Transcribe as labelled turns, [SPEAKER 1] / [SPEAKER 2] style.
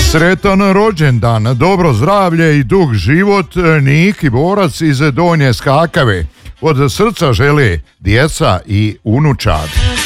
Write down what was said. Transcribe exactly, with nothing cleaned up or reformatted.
[SPEAKER 1] Sretan rođendan, dobro zdravlje i dug život Niki Borac iz Donje Skakave. Od srca žele djeca i unučad.